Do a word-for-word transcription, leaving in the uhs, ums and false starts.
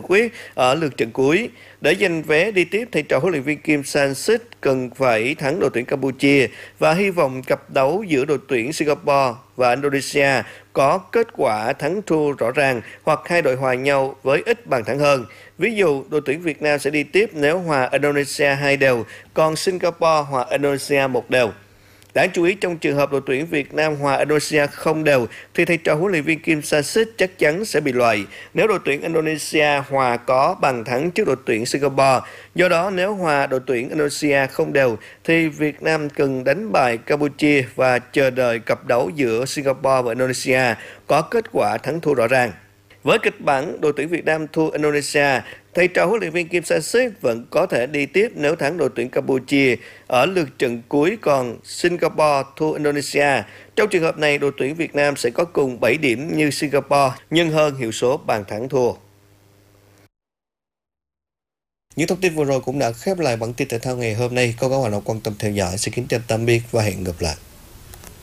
quyết ở lượt trận cuối. Để giành vé đi tiếp, thầy trò huấn luyện viên Kim Sang-sik cần phải thắng đội tuyển Campuchia và hy vọng cặp đấu giữa đội tuyển Singapore và Indonesia có kết quả thắng thua rõ ràng hoặc hai đội hòa nhau với ít bàn thắng hơn. Ví dụ, đội tuyển Việt Nam sẽ đi tiếp nếu hòa Indonesia hai đều, còn Singapore hòa Indonesia một đều. Đáng chú ý, trong trường hợp đội tuyển Việt Nam hòa Indonesia không đều thì thầy trò huấn luyện viên Kim Sang-sik chắc chắn sẽ bị loại nếu đội tuyển Indonesia hòa có bàn thắng trước đội tuyển Singapore. Do đó, nếu hòa đội tuyển Indonesia không đều thì Việt Nam cần đánh bại Campuchia và chờ đợi cặp đấu giữa Singapore và Indonesia có kết quả thắng thua rõ ràng. Với kịch bản đội tuyển Việt Nam thua Indonesia, thầy trò huấn luyện viên Kim Sang-sik vẫn có thể đi tiếp nếu thắng đội tuyển Campuchia ở lượt trận cuối, còn Singapore thua Indonesia. Trong trường hợp này, đội tuyển Việt Nam sẽ có cùng bảy điểm như Singapore, nhưng hơn hiệu số bàn thắng thua. Những thông tin vừa rồi cũng đã khép lại bản tin thể thao ngày hôm nay. Câu các bạn quan tâm theo dõi. Xin kính chào tạm biệt và hẹn gặp lại.